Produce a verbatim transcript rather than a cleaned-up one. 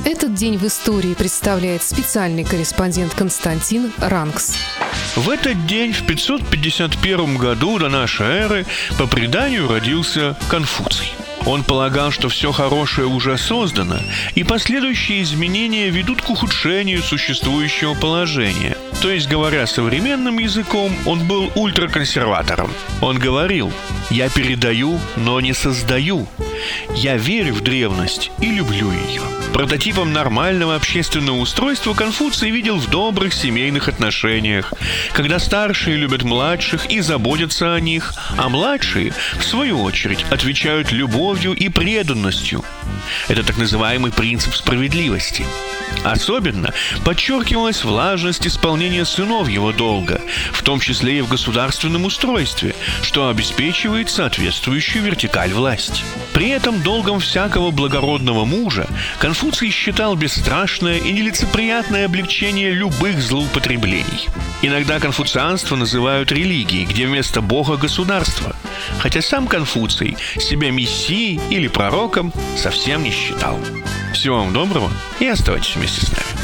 Этот день в истории представляет специальный корреспондент Константин Ранкс. В этот день, в пятьсот пятьдесят первом году до нашей эры, по преданию родился Конфуций. Он полагал, что все хорошее уже создано, и последующие изменения ведут к ухудшению существующего положения. То есть, говоря современным языком, он был ультраконсерватором. Он говорил: «Я передаю, но не создаю. Я верю в древность и люблю ее». Прототипом нормального общественного устройства Конфуций видел в добрых семейных отношениях, когда старшие любят младших и заботятся о них, а младшие, в свою очередь, отвечают любовью и преданностью. Это так называемый принцип справедливости. Особенно подчеркивалась важность исполнения сыновьего долга, в том числе и в государственном устройстве, что обеспечивает соответствующую вертикаль власти. При этом долгом всякого благородного мужа Конфуций считал бесстрашное и нелицеприятное облегчение любых злоупотреблений. Иногда конфуцианство называют религией, где вместо Бога – государство, хотя сам Конфуций себя мессией или пророком совсем не считал. Всего вам доброго и оставайтесь вместе с нами.